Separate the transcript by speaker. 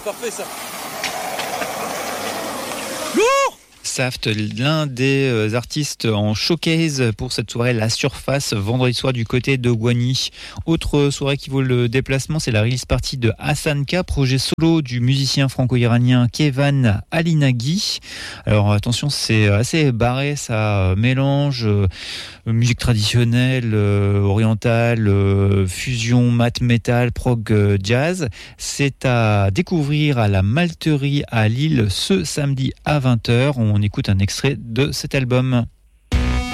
Speaker 1: parfait ça.
Speaker 2: Saft, l'un des artistes en showcase pour cette soirée La Surface, vendredi soir du côté de Guagny. Autre soirée qui vaut le déplacement, c'est la release party de Hassanka, projet solo du musicien franco-iranien Kevan Alinaghi. Alors attention, c'est assez barré, ça mélange musique traditionnelle, orientale, fusion, mat metal, prog, jazz. C'est à découvrir à la Malterie à Lille ce samedi à 20h. On écoute un extrait de cet album.